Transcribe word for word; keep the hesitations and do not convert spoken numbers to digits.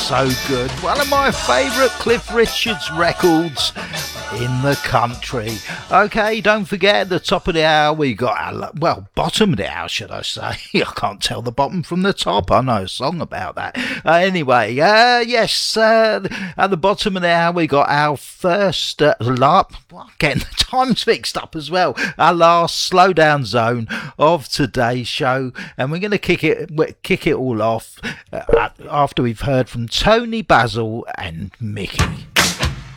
so good. One of my favourite Cliff Richards records in the country. Okay, don't forget, at the top of the hour we got our, well, bottom of the hour should I say. I can't tell the bottom from the top. I know a song about that. Uh, anyway, uh, yes, uh, at the bottom of the hour we got our first uh, lap. Well, getting the times mixed up as well. Our last slowdown zone of today's show, and we're going to kick it kick it all off uh, after we've heard from Tony Basil and Mickey.